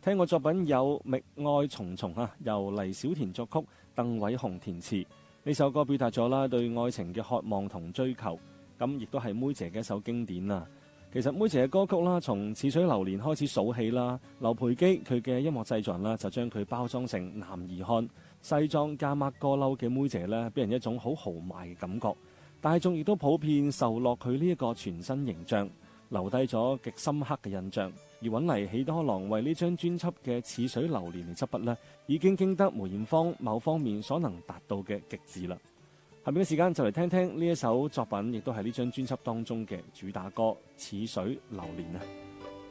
聽過作品有《覓愛重重》啊，由黎小田作曲，鄧偉雄填詞。呢首歌表達咗啦對愛情嘅渴望同追求，咁亦都係妹姐嘅一首經典啊。其實妹姐嘅歌曲啦，從《似水流年》開始數起啦，劉培基佢嘅音樂製作人啦，就將佢包裝成男兒漢，西裝加孖哥褸嘅妹姐呢，俾人一種好豪邁嘅感覺。大眾亦都普遍受落佢呢一個全新形象，留低咗極深刻嘅印象。而揾嚟喜多郎為呢張專輯嘅《似水流年》嚟執筆呢，已經經得梅艷芳某方面所能達到嘅極致啦。下面嘅時間就嚟聽聽呢一首作品，亦都係呢張專輯當中嘅主打歌《似水流年》啊。